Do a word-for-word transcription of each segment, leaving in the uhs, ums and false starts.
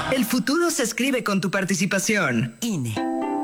El futuro se escribe con tu participación. I N E.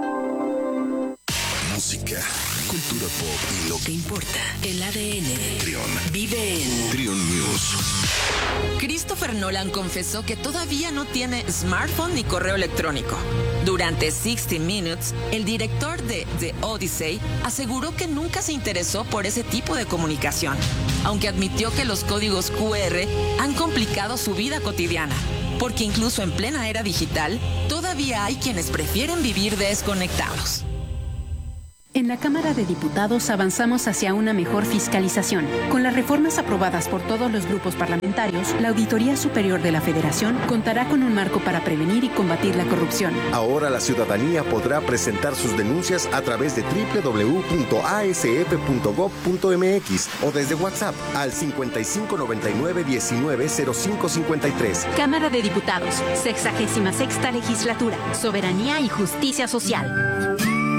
Música, cultura pop y lo que importa. El A D N. Trión. Vive en Trión News. Christopher Nolan confesó que todavía no tiene smartphone ni correo electrónico. Durante sesenta Minutes, el director de The Odyssey aseguró que nunca se interesó por ese tipo de comunicación, aunque admitió que los códigos Q R han complicado su vida cotidiana, porque incluso en plena era digital, todavía hay quienes prefieren vivir desconectados. En la Cámara de Diputados avanzamos hacia una mejor fiscalización. Con las reformas aprobadas por todos los grupos parlamentarios, la Auditoría Superior de la Federación contará con un marco para prevenir y combatir la corrupción. Ahora la ciudadanía podrá presentar sus denuncias a través de doble u doble u doble u punto a s f punto gob punto m x o desde WhatsApp al cincuenta y cinco noventa y nueve diecinueve cero cinco cincuenta y tres. Cámara de Diputados, sexagésima sexta legislatura, soberanía y justicia social.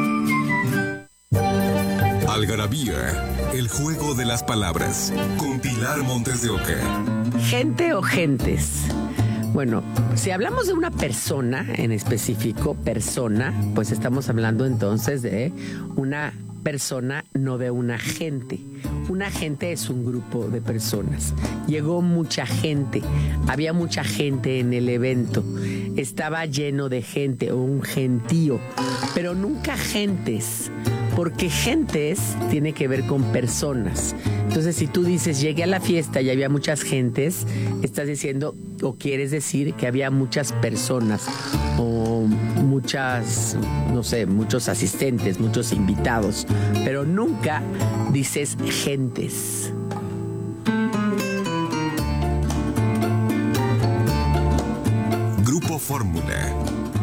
Algarabía, el juego de las palabras, con Pilar Montes de Oca. ¿Gente o gentes? Bueno, si hablamos de una persona en específico, persona, pues estamos hablando entonces de una persona, no de una gente. Una gente es un grupo de personas. Llegó mucha gente, había mucha gente en el evento, estaba lleno de gente o un gentío, pero nunca gentes. Porque gentes tiene que ver con personas. Entonces, si tú dices, llegué a la fiesta y había muchas gentes, estás diciendo o quieres decir que había muchas personas o muchas, no sé, muchos asistentes, muchos invitados, pero nunca dices gentes. Grupo Fórmula.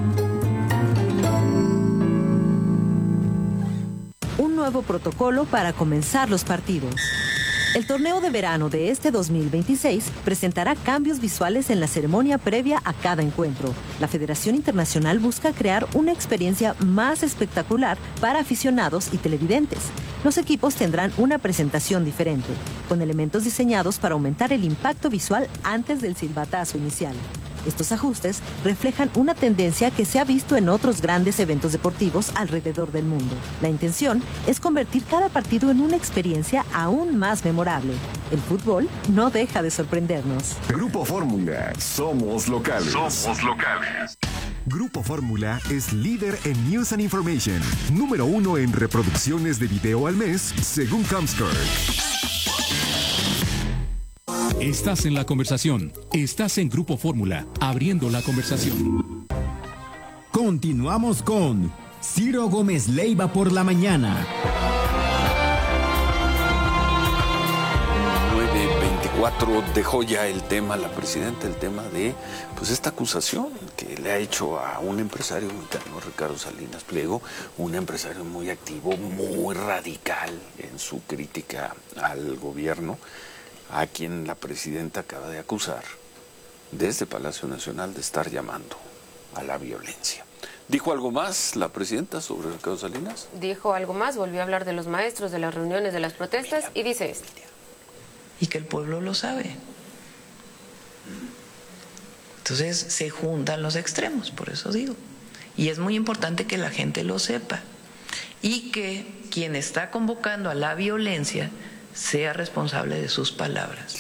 Un nuevo protocolo para comenzar los partidos. El torneo de verano de este dos mil veintiséis presentará cambios visuales en la ceremonia previa a cada encuentro. La Federación Internacional busca crear una experiencia más espectacular para aficionados y televidentes. Los equipos tendrán una presentación diferente, con elementos diseñados para aumentar el impacto visual antes del silbatazo inicial. Estos ajustes reflejan una tendencia que se ha visto en otros grandes eventos deportivos alrededor del mundo. La intención es convertir cada partido en una experiencia aún más memorable. El fútbol no deja de sorprendernos. Grupo Fórmula, somos locales. Somos locales. Grupo Fórmula es líder en News and Information, número uno en reproducciones de video al mes, según Comscore. Estás en la conversación. Estás en Grupo Fórmula, abriendo la conversación. Continuamos con Ciro Gómez Leiva por la mañana. nueve veinticuatro dejó ya el tema, la presidenta, el tema de pues esta acusación que le ha hecho a un empresario mexicano, Ricardo Salinas Pliego, un empresario muy activo, muy radical en su crítica al gobierno, a quien la presidenta acaba de acusar desde Palacio Nacional de estar llamando a la violencia. ¿Dijo algo más la presidenta sobre Ricardo Salinas? Dijo algo más, volvió a hablar de los maestros, de las reuniones, de las protestas y dice esto. Y que el pueblo lo sabe. Entonces se juntan los extremos, por eso digo. Y es muy importante que la gente lo sepa. Y que quien está convocando a la violencia sea responsable de sus palabras.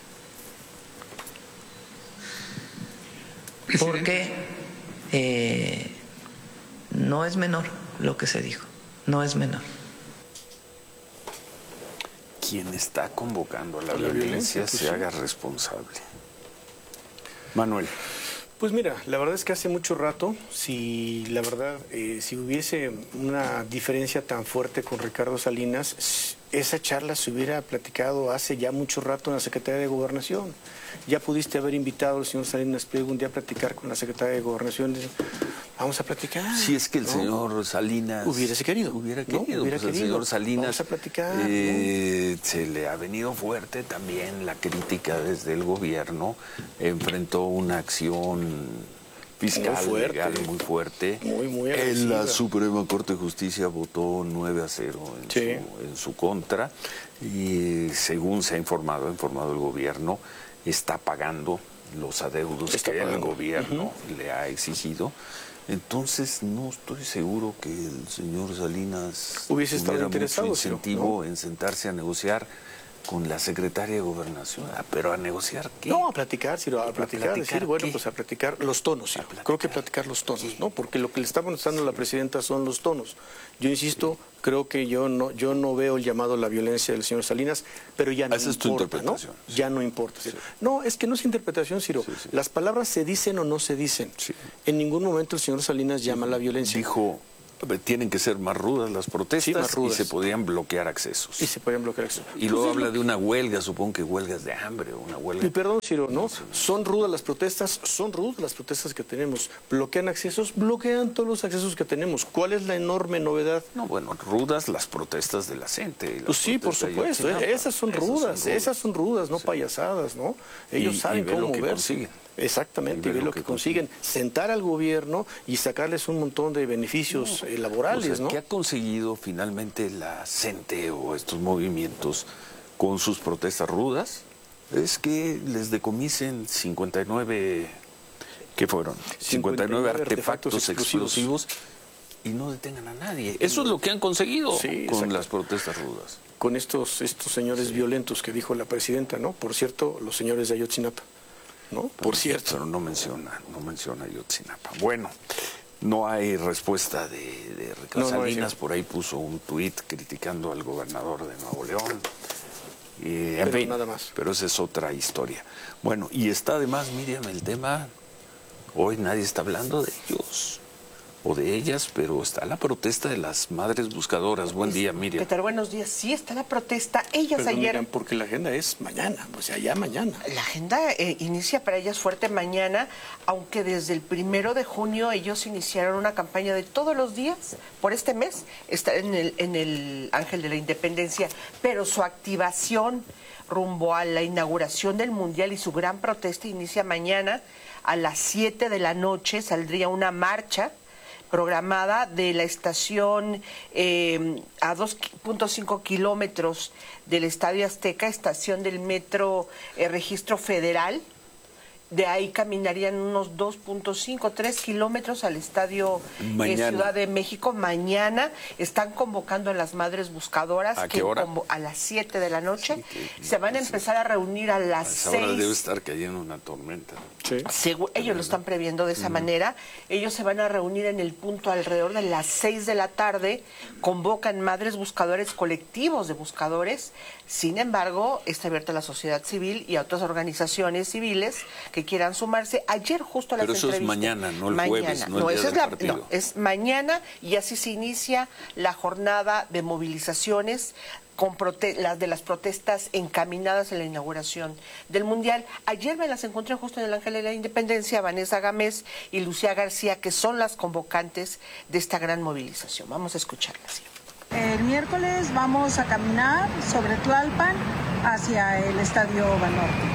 Porque eh, no es menor lo que se dijo, no es menor. Quien está convocando a la, la violencia, violencia pues se sí. haga responsable. Manuel. Pues mira, la verdad es que hace mucho rato, si la verdad, eh, si hubiese una diferencia tan fuerte con Ricardo Salinas, esa charla se hubiera platicado hace ya mucho rato en la Secretaría de Gobernación. Ya pudiste haber invitado al señor Salinas Pliego un día a platicar con la Secretaría de Gobernación. Vamos a platicar. Si es que el ¿no? señor Salinas... Hubiese querido. Hubiera querido. ¿no? Hubiera pues querido. El señor Salinas... Vamos a platicar. Eh, ¿no? Se le ha venido fuerte también la crítica desde el gobierno. Enfrentó una acción fiscal, muy fuerte, legal, muy fuerte. Muy, muy en la Suprema Corte de Justicia votó nueve a cero en, sí. su, en su contra. Y según se ha informado, ha informado el gobierno, está pagando los adeudos Está que el pagando. gobierno uh-huh. le ha exigido. Entonces no estoy seguro que el señor Salinas hubiese estado tuviera interesado, mucho incentivo ¿no? en sentarse a negociar con la secretaria de Gobernación. Ah, pero ¿a negociar qué? No, a platicar, Ciro, a, a platicar, platicar decir, bueno, qué? pues a platicar los tonos, Ciro. Creo que platicar los tonos, ¿no? Porque lo que le está contestando la presidenta son los tonos. Yo insisto, sí. creo que yo no yo no veo el llamado a la violencia del señor Salinas, pero ya no Esa importa, es tu interpretación. ¿no? Ya no importa. Ciro. Sí. No, es que no es interpretación, Ciro. Sí, sí. Las palabras se dicen o no se dicen. Sí. En ningún momento el señor Salinas sí. llama a la violencia. Dijo... tienen que ser más rudas las protestas sí, más rudas. Y se podían bloquear accesos. Y se podían bloquear accesos. Y luego pues habla de una huelga, supongo que huelgas de hambre o una huelga. Y perdón, Ciro, ¿no? Son rudas las protestas, son rudas las protestas que tenemos. ¿Bloquean accesos? Bloquean todos los accesos que tenemos. ¿Cuál es la enorme novedad? No, bueno, rudas las protestas de la gente. Pues sí, por supuesto. Eh, esas son rudas, esas son rudas, esas son rudas, no sí. payasadas, ¿no? Ellos y, saben y cómo moverse. Exactamente, y ver lo que, que consiguen. consiguen. Sentar al gobierno y sacarles un montón de beneficios no, eh, laborales, o sea, ¿no? ¿Qué ha conseguido finalmente la gente o estos movimientos con sus protestas rudas? Es que les decomisen cincuenta y nueve, ¿qué fueron? cincuenta y nueve artefactos, artefactos explosivos. explosivos y no detengan a nadie. Eso es lo que han conseguido sí, con exacto. las protestas rudas. Con estos, estos señores sí. violentos que dijo la presidenta, ¿no? Por cierto, los señores de Ayotzinapa. ¿No? Por cierto. Pero no menciona, no menciona Ayotzinapa. Bueno, no hay respuesta de, de Ricardo no, Salinas, no por ahí puso un tuit criticando al gobernador de Nuevo León. Y, en pero fin, nada más. Pero esa es otra historia. Bueno, y está además, Miriam, el tema, hoy nadie está hablando de ellos o de ellas, pero está la protesta de las madres buscadoras. Buen día, Miriam. ¿Qué tal? Buenos días. Sí, está la protesta. Ellas Perdón, ayer... Miriam, porque la agenda es mañana, o sea, ya mañana. La agenda eh, inicia para ellas fuerte mañana, aunque desde el primero de junio ellos iniciaron una campaña de todos los días, por este mes, estar en el, en el Ángel de la Independencia, pero su activación rumbo a la inauguración del Mundial y su gran protesta inicia mañana a las siete de la noche. Saldría una marcha programada de la estación eh, a dos punto cinco kilómetros del Estadio Azteca, estación del Metro eh, Registro Federal. De ahí caminarían unos dos punto cinco, tres kilómetros al Estadio eh, Ciudad de México. Mañana están convocando a las madres buscadoras. ¿A que qué hora? A las siete de la noche. Sí, que, se van a empezar a reunir a las seis. Ahora debe estar cayendo una tormenta. Sí. Según, ellos lo están previendo de esa uh-huh. manera. Ellos se van a reunir en el punto alrededor de las seis de la tarde. Convocan madres buscadores, colectivos de buscadores. Sin embargo, está abierta a la sociedad civil y a otras organizaciones civiles que quieran sumarse. Ayer justo a las entrevistas. Pero eso es mañana, no el mañana. jueves, no, no el día del es la, partido. No, es mañana y así se inicia la jornada de movilizaciones con prote las de las protestas encaminadas en la inauguración del Mundial. Ayer me las encontré justo en el Ángel de la Independencia, Vanessa Gámez y Lucía García, que son las convocantes de esta gran movilización. Vamos a escucharlas. El miércoles vamos a caminar sobre Tlalpan hacia el Estadio Banorte.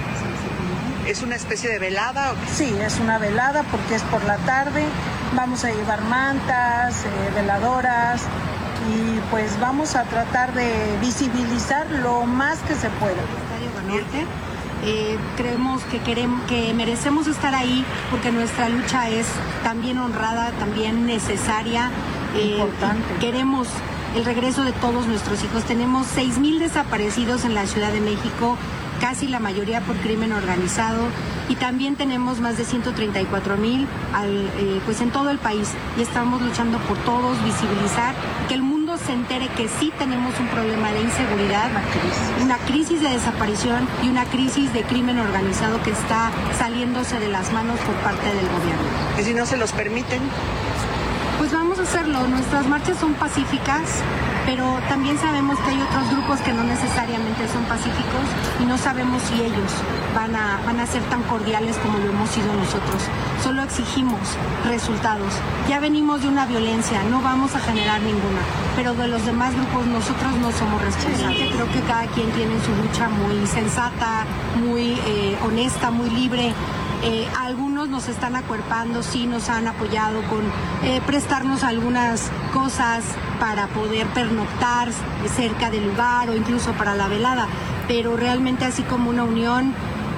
¿Es una especie de velada? Sí, es una velada porque es por la tarde. Vamos a llevar mantas, eh, veladoras y pues vamos a tratar de visibilizar lo más que se pueda. Estadio Banorte. Eh, creemos que queremos, que merecemos estar ahí porque nuestra lucha es también honrada, también necesaria. Eh, Importante. Queremos el regreso de todos nuestros hijos. Tenemos seis mil desaparecidos en la Ciudad de México, casi la mayoría por crimen organizado, y también tenemos más de ciento treinta y cuatro mil eh, pues en todo el país, y estamos luchando por todos, visibilizar, que el mundo se entere que sí tenemos un problema de inseguridad, una crisis, una crisis de desaparición y una crisis de crimen organizado que está saliéndose de las manos por parte del gobierno. ¿Y si no se los permiten? Pues vamos a hacerlo. Nuestras marchas son pacíficas, pero también sabemos que hay otros grupos que no necesariamente son pacíficos y no sabemos si ellos van a, van a ser tan cordiales como lo hemos sido nosotros. Solo exigimos resultados. Ya venimos de una violencia, no vamos a generar ninguna, pero de los demás grupos nosotros no somos responsables. Creo que cada quien tiene su lucha muy sensata, muy eh, honesta, muy libre. Eh, algunos nos están acuerpando, sí nos han apoyado con eh, prestarnos algunas cosas para poder pernoctar cerca del lugar o incluso para la velada, pero realmente así como una unión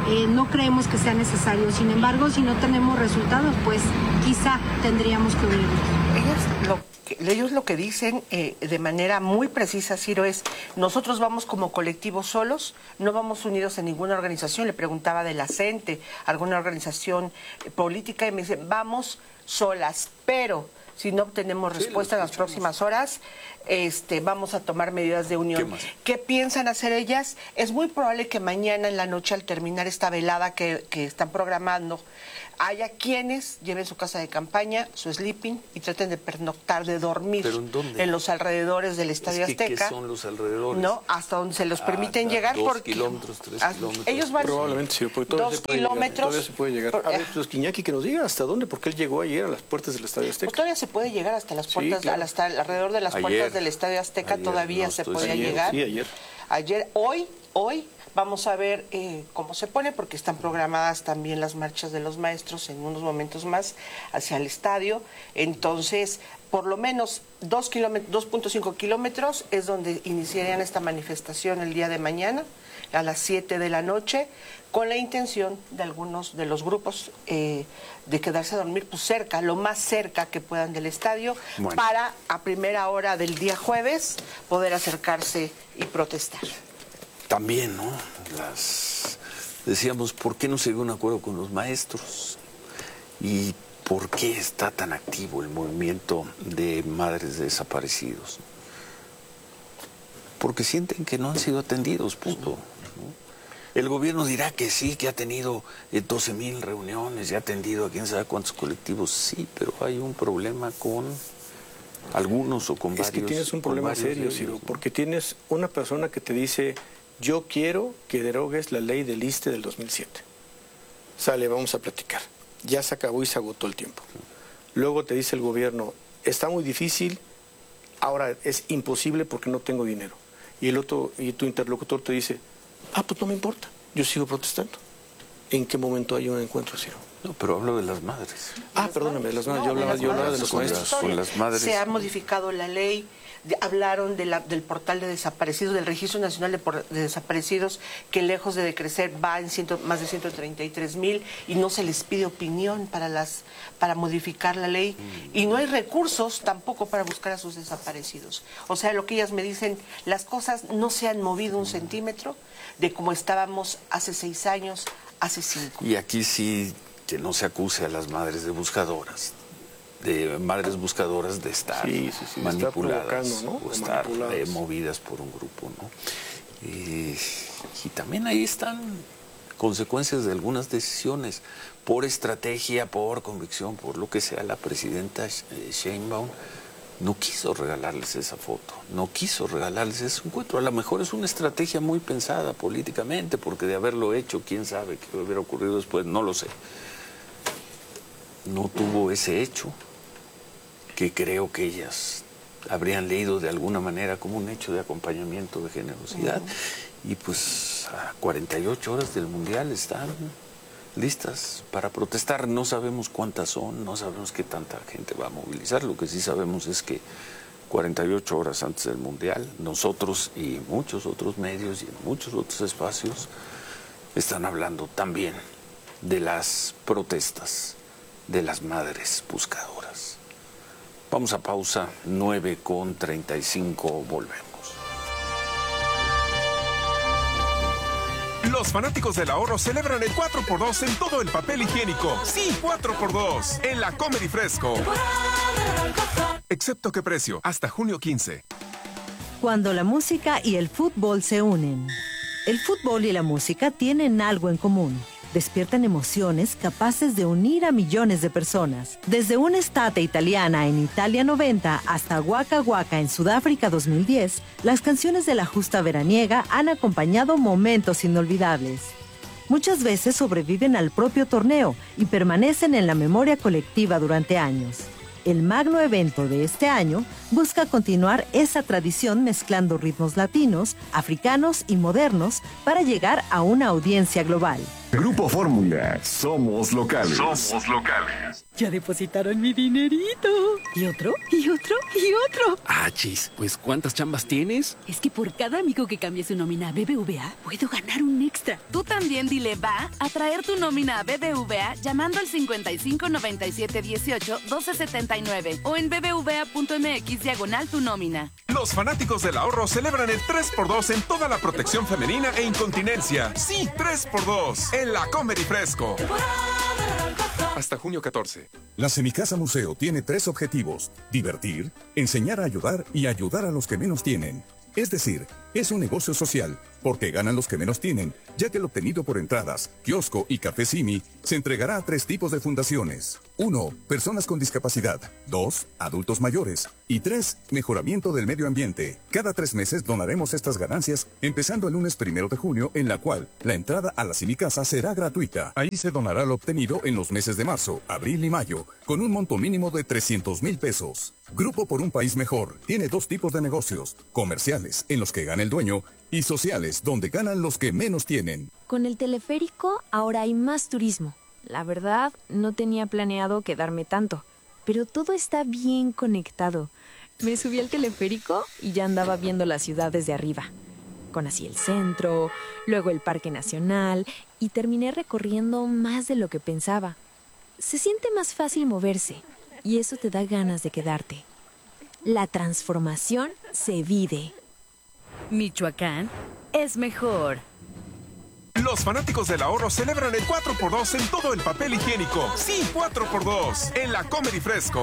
eh, no creemos que sea necesario. Sin embargo, si no tenemos resultados, pues quizá tendríamos que unirnos. Ellos lo que, ellos lo que dicen eh, de manera muy precisa, Ciro, es nosotros vamos como colectivo solos, no vamos unidos en ninguna organización. Le preguntaba de la CENTE, alguna organización política, y me dicen, vamos solas, pero si no obtenemos respuesta en las próximas horas, este, vamos a tomar medidas de unión. ¿Qué, ¿Qué piensan hacer ellas? Es muy probable que mañana en la noche, al terminar esta velada que, que están programando, haya quienes lleven su casa de campaña, su sleeping, y traten de pernoctar, de dormir ¿Pero en, en los alrededores del Estadio es que, Azteca. ¿Qué son los alrededores? No, hasta donde se los permiten ah, llegar. Dos porque kilómetros, tres a, kilómetros. Ellos van probablemente sí, porque todavía dos se puede kilómetros. Llegar, todavía se puede llegar. Por, a ver, pues Quiñaki que nos diga hasta dónde, porque él llegó ayer a las puertas del Estadio Azteca. Pues todavía se puede llegar hasta las puertas, sí, claro. hasta alrededor de las ayer, puertas del Estadio Azteca, ayer, todavía no, se podía ayer, llegar. Sí, ayer. Ayer, hoy, hoy. Vamos a ver eh, cómo se pone, porque están programadas también las marchas de los maestros en unos momentos más hacia el estadio. Entonces, por lo menos dos punto cinco kilómetros es donde iniciarían esta manifestación el día de mañana, a las siete de la noche, con la intención de algunos de los grupos eh, de quedarse a dormir pues cerca, lo más cerca que puedan del estadio, bueno, para a primera hora del día jueves poder acercarse y protestar. También, ¿no? Las... Decíamos, ¿por qué no se dio un acuerdo con los maestros? ¿Y por qué está tan activo el movimiento de madres de desaparecidos? Porque sienten que no han sido atendidos, punto. ¿No? El gobierno dirá que sí, que ha tenido doce mil reuniones y ha atendido a quién sabe cuántos colectivos. Sí, pero hay un problema con algunos o con es varios. Es que tienes un problema serio, Ciro, ¿no? Porque tienes una persona que te dice... Yo quiero que derogues la ley del ISSSTE del dos mil siete. Sale, vamos a platicar. Ya se acabó y se agotó el tiempo. Luego te dice el gobierno, está muy difícil, ahora es imposible porque no tengo dinero. Y el otro, y tu interlocutor te dice, ah, pues no me importa, yo sigo protestando. ¿En qué momento hay un encuentro, Ciro? No, pero hablo de las madres. Ah, perdóname, de las madres. No, yo hablaba, yo hablaba de los maestros. Con las madres. Se ha modificado la ley. De, hablaron de la, del portal de desaparecidos, del Registro Nacional de, por, de Desaparecidos, que lejos de decrecer va en ciento, más de ciento treinta y tres mil y no se les pide opinión para, las, para modificar la ley. Mm. Y no hay recursos tampoco para buscar a sus desaparecidos. O sea, lo que ellas me dicen, las cosas no se han movido un centímetro de como estábamos hace seis años, hace cinco. Y aquí sí que no se acuse a las madres de buscadoras. de madres buscadoras de estar sí, sí, sí, manipuladas, estar ¿no? o estar eh, movidas por un grupo, ¿no? Y, y también ahí están consecuencias de algunas decisiones, por estrategia, por convicción, por lo que sea. La presidenta Sheinbaum no quiso regalarles esa foto, no quiso regalarles ese encuentro. A lo mejor es una estrategia muy pensada políticamente, porque de haberlo hecho, quién sabe qué hubiera ocurrido después, no lo sé. No tuvo ese hecho, que creo que ellas habrían leído de alguna manera como un hecho de acompañamiento, de generosidad. Uh-huh. Y pues a cuarenta y ocho horas del Mundial están listas para protestar. No sabemos cuántas son, no sabemos qué tanta gente va a movilizar. Lo que sí sabemos es que cuarenta y ocho horas antes del Mundial, nosotros y muchos otros medios y en muchos otros espacios están hablando también de las protestas de las madres buscadoras. Vamos a pausa, nueve con treinta y cinco, volvemos. Los fanáticos del ahorro celebran el cuatro por dos en todo el papel higiénico. Sí, cuatro por dos en la Comer y Fresco. Excepto qué precio, hasta junio quince. Cuando la música y el fútbol se unen. El fútbol y la música tienen algo en común. Despiertan emociones capaces de unir a millones de personas. Desde una estate italiana en Italia noventa hasta Waka Waka en Sudáfrica dos mil diez, las canciones de la justa veraniega han acompañado momentos inolvidables. Muchas veces sobreviven al propio torneo y permanecen en la memoria colectiva durante años. El magno evento de este año busca continuar esa tradición mezclando ritmos latinos, africanos y modernos para llegar a una audiencia global. Grupo Fórmula, somos locales. Somos locales. Ya depositaron mi dinerito. ¿Y otro? ¿Y otro? ¿Y otro? Ah, chis, pues ¿cuántas chambas tienes? Es que por cada amigo que cambie su nómina a B B V A, puedo ganar un extra. Tú también dile va a traer tu nómina a B B V A llamando al cincuenta y cinco noventa y siete dieciocho doce setenta y nueve o en bbva.mx diagonal tu nómina. Los fanáticos del ahorro celebran el tres por dos en toda la protección femenina e incontinencia. Sí, tres por dos en la Comedy Fresco. Hasta junio catorce. La Semicasa Museo tiene tres objetivos: divertir, enseñar a ayudar y ayudar a los que menos tienen. Es decir, es un negocio social, porque ganan los que menos tienen, ya que el obtenido por entradas, kiosco y café Simi se entregará a tres tipos de fundaciones. Uno, personas con discapacidad. Dos, adultos mayores. Y tres, mejoramiento del medio ambiente. Cada tres meses donaremos estas ganancias, empezando el lunes primero de junio, en la cual la entrada a la Semicasa será gratuita. Ahí se donará lo obtenido en los meses de marzo, abril y mayo, con un monto mínimo de trescientos mil pesos. Grupo por un País Mejor tiene dos tipos de negocios: comerciales, en los que gana el dueño, y sociales, donde ganan los que menos tienen. Con el teleférico ahora hay más turismo. La verdad, no tenía planeado quedarme tanto, pero todo está bien conectado. Me subí al teleférico y ya andaba viendo la ciudad desde arriba. Conocí el centro, luego el Parque Nacional y terminé recorriendo más de lo que pensaba. Se siente más fácil moverse y eso te da ganas de quedarte. La transformación se vive. Michoacán es mejor. Los fanáticos del ahorro celebran el cuatro por dos en todo el papel higiénico. Sí, cuatro por dos en la Comedy Fresco.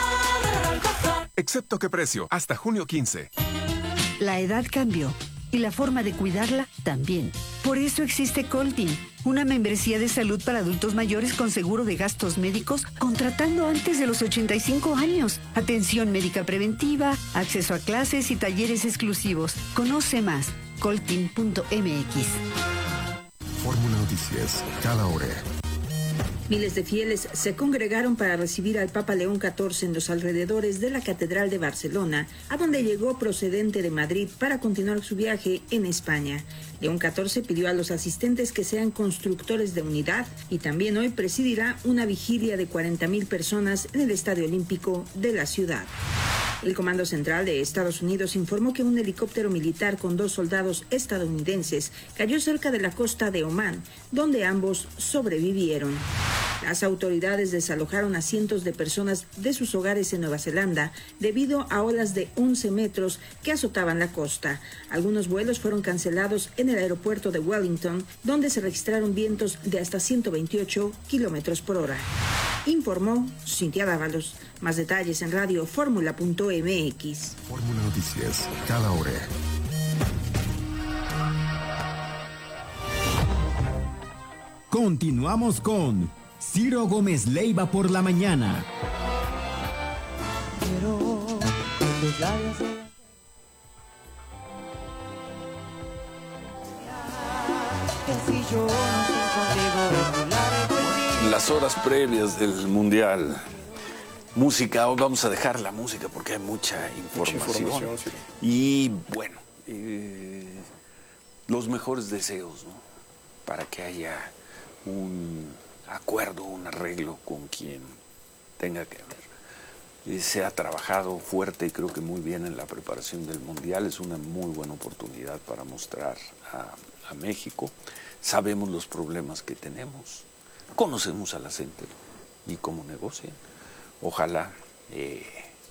Excepto qué precio, hasta junio quince. La edad cambió y la forma de cuidarla también. Por eso existe Coltin, una membresía de salud para adultos mayores con seguro de gastos médicos, contratando antes de los ochenta y cinco años. Atención médica preventiva, acceso a clases y talleres exclusivos. Conoce más, coltin punto m x. Fórmula Noticias, cada hora. Miles de fieles se congregaron para recibir al Papa León catorce en los alrededores de la Catedral de Barcelona, a donde llegó procedente de Madrid para continuar su viaje en España. León catorce pidió a los asistentes que sean constructores de unidad y también hoy presidirá una vigilia de cuarenta mil personas en el Estadio Olímpico de la ciudad. El Comando Central de Estados Unidos informó que un helicóptero militar con dos soldados estadounidenses cayó cerca de la costa de Omán, donde ambos sobrevivieron. Las autoridades desalojaron a cientos de personas de sus hogares en Nueva Zelanda debido a olas de once metros que azotaban la costa. Algunos vuelos fueron cancelados en el aeropuerto de Wellington, donde se registraron vientos de hasta ciento veintiocho kilómetros por hora. Informó Cintia Dávalos. Más detalles en radio fórmula punto m x. Fórmula Noticias, cada hora. Continuamos con Ciro Gómez Leiva por la mañana. Las horas previas del Mundial. Música, hoy vamos a dejar la música porque hay mucha información. Mucha información, sí. Y bueno, eh, los mejores deseos, ¿no? Para que haya un acuerdo, un arreglo con quien tenga que haber. Eh, se ha trabajado fuerte y creo que muy bien en la preparación del Mundial. Es una muy buena oportunidad para mostrar a, a México. Sabemos los problemas que tenemos. Conocemos a la gente y cómo negocian. Ojalá eh,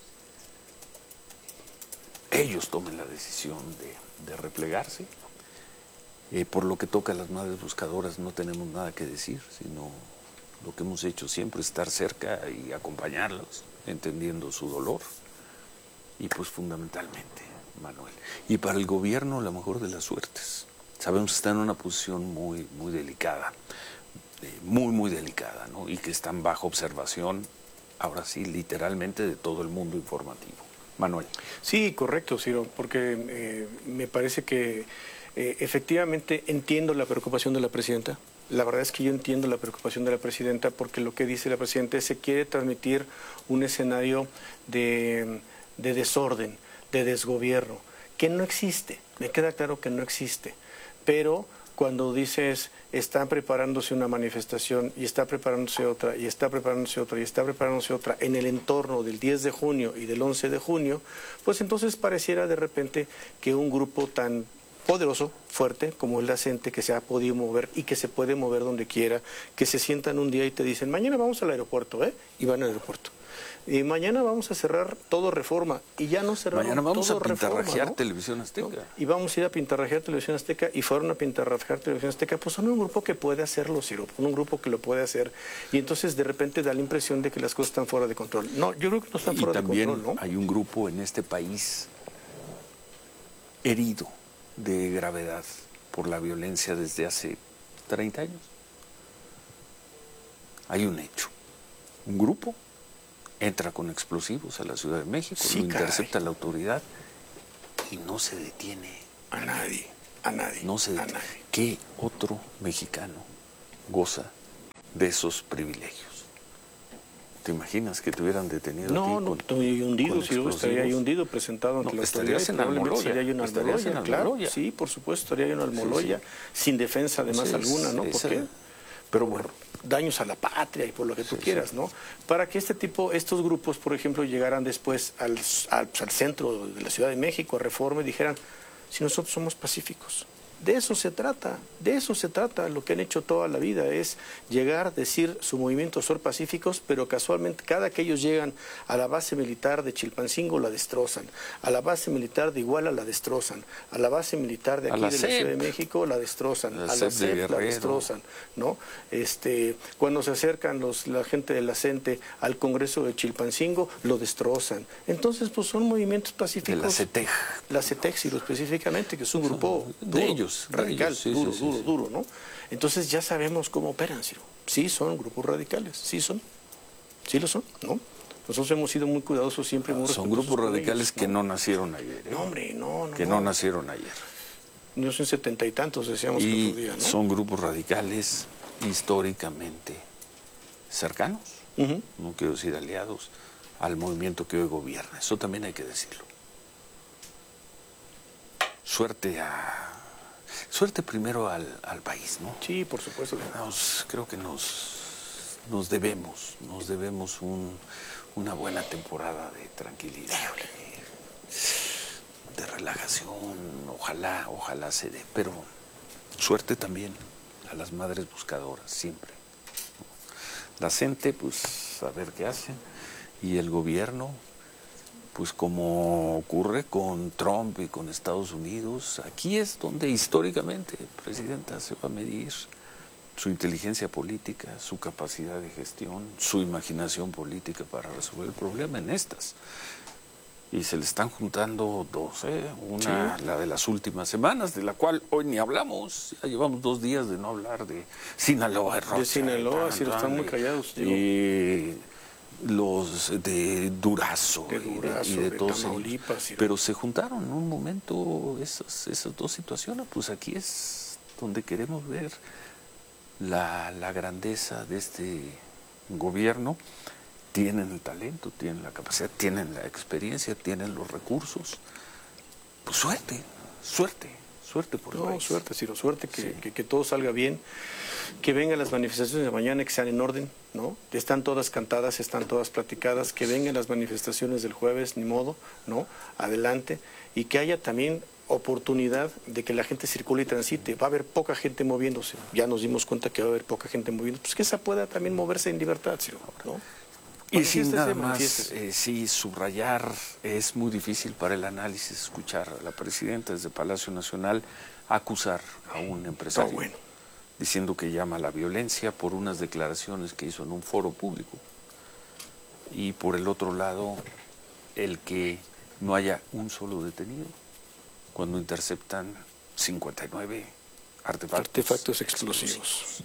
ellos tomen la decisión de, de replegarse. Eh, por lo que toca a las madres buscadoras no tenemos nada que decir, sino lo que hemos hecho siempre, estar cerca y acompañarlos, entendiendo su dolor. Y pues fundamentalmente, Manuel. Y para el gobierno la mejor de las suertes. Sabemos que están en una posición muy, muy delicada, eh, muy, muy delicada, ¿no? Y que están bajo observación, ahora sí, literalmente de todo el mundo informativo. Manuel. Sí, correcto, Ciro, porque eh, me parece que eh, efectivamente entiendo la preocupación de la presidenta. La verdad es que yo entiendo la preocupación de la presidenta porque lo que dice la presidenta es que se quiere transmitir un escenario de, de desorden, de desgobierno, que no existe. Me queda claro que no existe, pero cuando dices, está preparándose una manifestación y está preparándose otra y está preparándose otra y está preparándose otra en el entorno del diez de junio y del once de junio, pues entonces pareciera de repente que un grupo tan poderoso, fuerte, como el de la gente, que se ha podido mover y que se puede mover donde quiera, que se sientan un día y te dicen, mañana vamos al aeropuerto, ¿eh? Y van al aeropuerto. Y mañana vamos a cerrar todo Reforma, y ya no cerraron Mañana vamos todo a pintarrajear Reforma, ¿no? Televisión Azteca. ¿No? Y vamos a ir a pintarrajear Televisión Azteca, y fueron a pintarrajear Televisión Azteca, pues son un grupo que puede hacerlo, Ciro, un grupo que lo puede hacer, y entonces de repente da la impresión de que las cosas están fuera de control. No, yo creo que no están Y fuera de también control, ¿no? hay un grupo en este país herido de gravedad por la violencia desde hace treinta años. Hay un hecho. Un grupo entra con explosivos a la Ciudad de México, Sí, lo intercepta caray. la autoridad y no se detiene. A nadie, a nadie. No se a detiene. nadie. ¿Qué otro mexicano goza de esos privilegios? ¿Te imaginas que te hubieran detenido? No, a ti no, con, estoy hundido, con si yo estaría ahí explosivos? hundido, presentado ante No, la autoridad. estarías en probablemente Almoloya, sería yo en estarías Almoloya, en claro, Almoloya. sí, por supuesto, estaría yo en Almoloya, Sí, sí. sin defensa además Esa es- alguna, ¿no? ¿Por esa- qué? Pero bueno, Daños a la patria y por lo que tú Sí, quieras, sí. ¿no? Para que este tipo, estos grupos, por ejemplo, llegaran después al, al, al centro de la Ciudad de México, a Reforma, y dijeran, si nosotros somos pacíficos. De eso se trata, de eso se trata. Lo que han hecho toda la vida es llegar, decir su movimiento son pacíficos, pero casualmente cada que ellos llegan a la base militar de Chilpancingo la destrozan, a la base militar de Iguala la destrozan, a la base militar de A aquí la de la C E P. Ciudad de México la destrozan, La a la C E P de C E P la Guerrero. destrozan, ¿no? Este, cuando se acercan los, la gente de la CENTE al Congreso de Chilpancingo, lo destrozan. Entonces, pues son movimientos de pacíficos. la CETEG. La CETEC, Ciro, específicamente, que es un grupo De duro, ellos, de radical, ellos, sí, duro, sí, sí, duro, sí. duro, ¿no? Entonces ya sabemos cómo operan, Ciro. Sí son grupos radicales, sí son, sí lo son, ¿no? Nosotros hemos sido muy cuidadosos siempre. Muy Son respetuosos grupos con radicales ellos, que no nacieron ayer. ¿eh? No, hombre, no, no. Que no nacieron ayer. No son setenta y tantos, decíamos el Y otro día, ¿no? son grupos radicales históricamente cercanos, Ujú. no quiero decir aliados, al movimiento que hoy gobierna. Eso también hay que decirlo. Suerte a... Suerte primero al, al país, ¿no? Sí, por supuesto. Nos, creo que nos, nos debemos, nos debemos un, una buena temporada de tranquilidad, de, de relajación, ojalá, ojalá se dé, pero suerte también a las madres buscadoras, siempre. La gente, pues, a ver qué hacen, y el gobierno, pues como ocurre con Trump y con Estados Unidos, aquí es donde históricamente, Presidenta, se va a medir su inteligencia política, su capacidad de gestión, su imaginación política para resolver el problema en estas. Y se le están juntando dos, ¿eh? Una, Sí. la de las últimas semanas, de la cual hoy ni hablamos. Ya llevamos dos días de no hablar de Sinaloa. De Sinaloa, sí, están muy callados, digo. Y los de Durazo, De y de- Durazo, y de, de todos Tamaulipas, ellos. y- Pero se juntaron en un momento esas, esas dos situaciones. Pues aquí es donde queremos ver la, la grandeza de este gobierno. Tienen el talento, tienen la capacidad, tienen la experiencia, tienen los recursos. Pues suerte, suerte, suerte por el No, país. suerte, Ciro, suerte, que, Sí. que, que todo salga bien, que vengan las manifestaciones de mañana, que sean en orden, ¿no? Están todas cantadas, están todas platicadas, que vengan las manifestaciones del jueves, ni modo, ¿no? Adelante, y que haya también oportunidad de que la gente circule y transite. Va a haber poca gente moviéndose, ya nos dimos cuenta que va a haber poca gente moviéndose, pues que esa pueda también moverse en libertad, Ciro, ¿no? Y sin Manifiéstese, nada más, manifiéstese. eh, sí, subrayar, es muy difícil para el análisis escuchar a la presidenta desde Palacio Nacional acusar a un empresario, No, bueno. diciendo que llama a la violencia por unas declaraciones que hizo en un foro público. Y por el otro lado, el que no haya un solo detenido cuando interceptan cincuenta y nueve artefactos, Artefactos explosivos.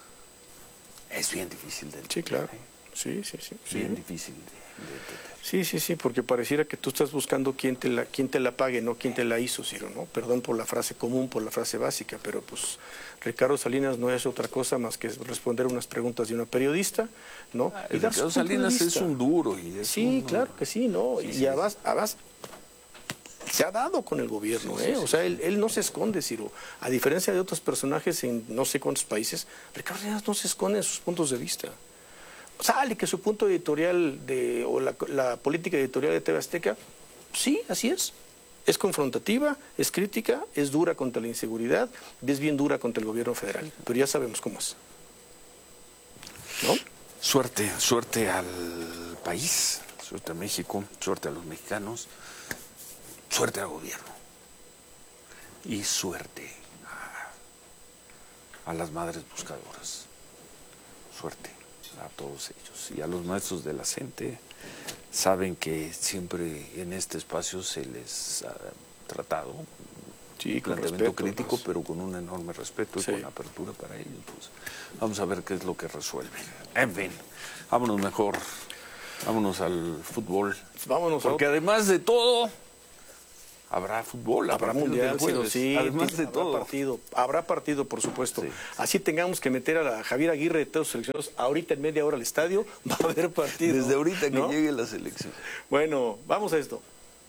Es bien difícil de entender. Sí, claro. Sí, sí, sí. sí. Bien difícil de, de entender. Sí, sí, sí, porque pareciera que tú estás buscando quién te la, quién te la pague, no quién te la hizo, Ciro, ¿no? Perdón por la frase común, por la frase básica, pero pues Ricardo Salinas no es otra cosa más que responder unas preguntas de una periodista, ¿no? Ah, Y dar su Ricardo punto de Salinas es vista. un duro. Y es Sí, un- claro que sí, ¿no? Sí, y sí. además, además se ha dado con el gobierno, ¿eh? O sea, él, él no se esconde, Ciro. A diferencia de otros personajes en no sé cuántos países, Ricardo Salinas no se esconde en sus puntos de vista. Sale que su punto editorial de, o la, la política editorial de T V Azteca, sí, así es. Es confrontativa, es crítica, es dura contra la inseguridad, y es bien dura contra el gobierno federal. Pero ya sabemos cómo es. ¿No? Suerte, suerte al país, suerte a México, suerte a los mexicanos, suerte al gobierno y suerte a, a las madres buscadoras. Suerte a todos ellos y a los maestros de la gente. Saben que siempre en este espacio se les ha tratado sí, con planteamiento respeto, crítico, pues. pero con un enorme respeto Sí. y con apertura para ellos. Pues vamos a ver qué es lo que resuelven. En fin, vámonos mejor, vámonos al fútbol. Vámonos. Porque a... además de todo, habrá fútbol. Habrá mundial, jueves, sí, además de habrá todo. partido, habrá partido, por supuesto. Sí. Así tengamos que meter a la Javier Aguirre de todos los seleccionados ahorita en media hora al estadio, va a haber partido. Desde ahorita que ¿no? llegue la selección. Bueno, vamos a esto.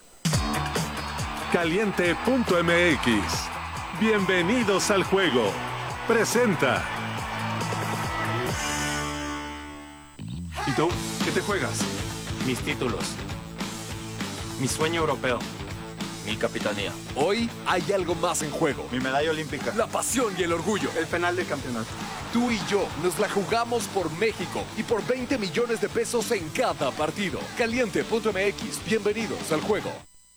Caliente punto M X. Bienvenidos al juego. Presenta. ¿Y tú? ¿Qué te juegas? Mis títulos. Mi sueño europeo. Mi capitanía. Hoy hay algo más en juego. Mi medalla olímpica. La pasión y el orgullo. El penal de campeonato. Tú y yo nos la jugamos por México y por veinte millones de pesos en cada partido. Caliente punto M X. Bienvenidos al juego.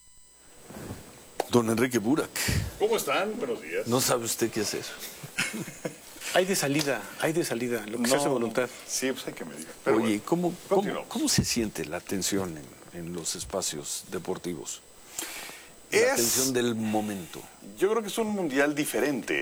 Don Enrique Burak. ¿Cómo están? Buenos días. No sabe usted qué hacer. Hay de salida, hay de salida, lo que se No, hace voluntad. Sí, pues hay que me diga. Oye, bueno, ¿cómo, cómo, continuamos. ¿cómo se siente la tensión en, en los espacios deportivos? La Es- tensión del momento. Yo creo que es un mundial diferente.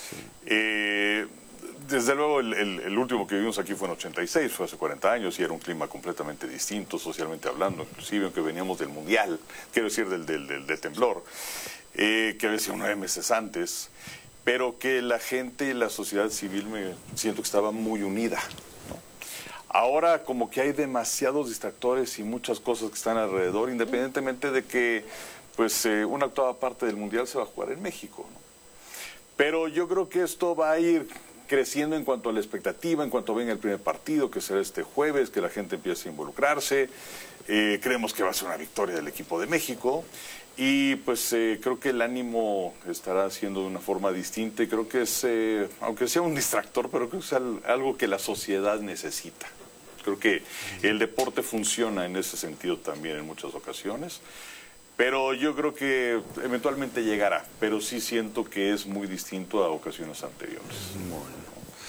Eh, desde luego, el, el- el último que vivimos aquí fue en ochenta y seis, fue hace cuarenta años, y era un clima completamente distinto, socialmente hablando, inclusive aunque veníamos del mundial, quiero decir, del, del, del, del temblor, eh, que había sido nueve meses antes, pero que la gente, la sociedad civil, me siento que estaba muy unida. Ahora como que hay demasiados distractores y muchas cosas que están alrededor, independientemente de que pues eh, una octava parte del Mundial se va a jugar en México, ¿no? Pero yo creo que esto va a ir creciendo en cuanto a la expectativa, en cuanto venga el primer partido, que será este jueves, que la gente empiece a involucrarse. Eh, creemos que va a ser una victoria del equipo de México. Y pues eh, creo que el ánimo estará siendo de una forma distinta y creo que es, eh, aunque sea un distractor, pero creo que es al- algo que la sociedad necesita. Creo que el deporte funciona en ese sentido también en muchas ocasiones, pero yo creo que eventualmente llegará, pero sí siento que es muy distinto a ocasiones anteriores. Bueno,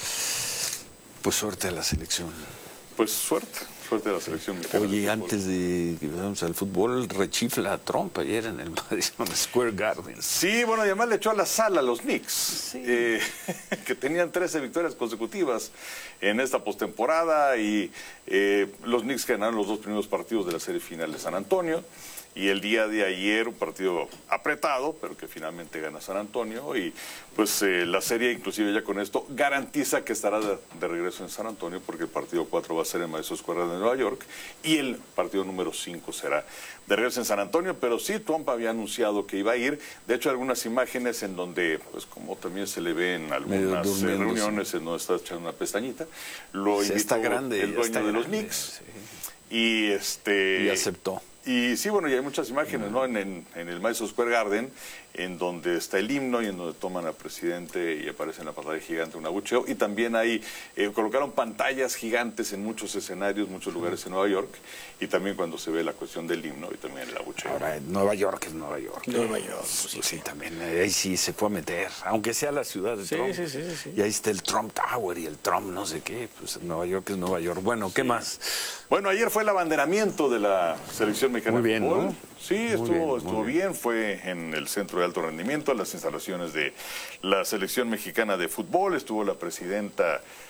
pues suerte a la selección. Pues suerte, suerte a la selección mexicana. Oye, antes de que vayamos al fútbol, rechifla a Trump ayer en el Madison Square Garden. Sí, bueno, y además le echó a la sala a los Knicks, eh, que tenían trece victorias consecutivas en esta postemporada y eh, los Knicks ganaron los dos primeros partidos de la serie final de San Antonio. Y el día de ayer un partido apretado, pero que finalmente gana San Antonio. Y pues eh, la serie, inclusive ya con esto, garantiza que estará de, de regreso en San Antonio, porque el partido cuatro va a ser en Madison Square Garden de Nueva York. Y el partido número cinco será de regreso en San Antonio. Pero sí, Trump había anunciado que iba a ir. De hecho, algunas imágenes en donde, pues como también se le ve en algunas eh, durmiendo, reuniones, en donde está echando una pestañita, lo Sí, invitó está grande, el ya dueño está de los grande, Knicks. Y este... Y aceptó. Y sí, bueno, y hay muchas imágenes, ¿no? En, en, en el Madison Square Garden, en donde está el himno y en donde toman al presidente y aparece en la pantalla gigante un abucheo. Y también ahí eh, colocaron pantallas gigantes en muchos escenarios, muchos lugares en Nueva York. Y también cuando se ve la cuestión del himno y también el abucheo. Ahora, Nueva York es Nueva York. Nueva York, Pues, sí, sí, también. eh, Ahí sí se fue a meter, aunque sea la ciudad de Sí, Trump. sí, sí, sí, sí. Y ahí está el Trump Tower y el Trump no sé qué. Pues Nueva York es Nueva York. Bueno, ¿qué más? Bueno, ayer fue el abanderamiento de la selección mexicana Muy bien, de fútbol. ¿no? Sí, Muy estuvo, bien, muy estuvo bien. bien. Fue en el Centro de Alto Rendimiento, las instalaciones de la selección mexicana de fútbol. Estuvo la presidenta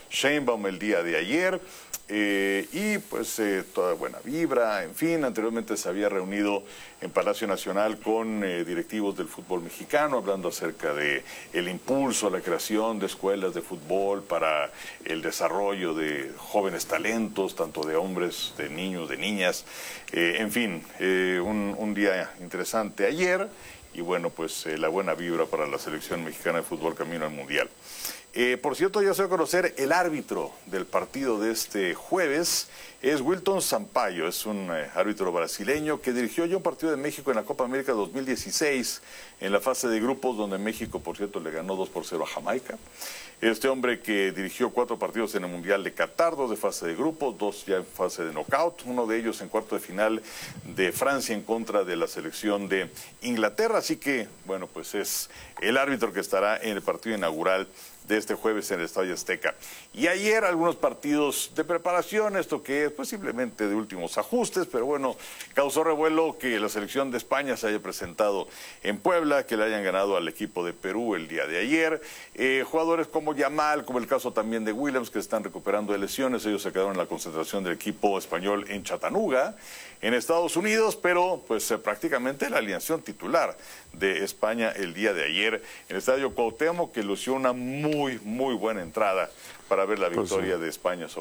Sheinbaum el día de ayer. Eh, y pues eh, toda buena vibra, en fin, anteriormente se había reunido en Palacio Nacional con eh, directivos del fútbol mexicano, hablando acerca de el impulso a la creación de escuelas de fútbol para el desarrollo de jóvenes talentos, tanto de hombres, de niños, de niñas, eh, en fin, eh, un, un día interesante ayer, y bueno, pues eh, la buena vibra para la selección mexicana de fútbol camino al Mundial. Eh, por cierto, ya se va a conocer el árbitro del partido de este jueves. Es Wilton Sampaio, es un eh, árbitro brasileño que dirigió ya un partido de México en la Copa América dos mil dieciséis, en la fase de grupos, donde México, por cierto, le ganó dos por cero a Jamaica. Este hombre que dirigió cuatro partidos en el Mundial de Qatar, dos de fase de grupos, dos ya en fase de knockout, uno de ellos en cuarto de final de Francia en contra de la selección de Inglaterra. Así que, bueno, pues es el árbitro que estará en el partido inaugural de este jueves en el Estadio Azteca. Y ayer algunos partidos de preparación, esto que es pues simplemente de últimos ajustes, pero bueno, causó revuelo que la selección de España se haya presentado en Puebla, que le hayan ganado al equipo de Perú el día de ayer. Eh, jugadores como Yamal, como el caso también de Williams, que están recuperando de lesiones, ellos se quedaron en la concentración del equipo español en Chattanooga, en Estados Unidos, pero pues eh, prácticamente la alineación titular de España el día de ayer en el Estadio Cuauhtémoc, que lució una muy, muy buena entrada para ver la victoria pues sí. de España sobre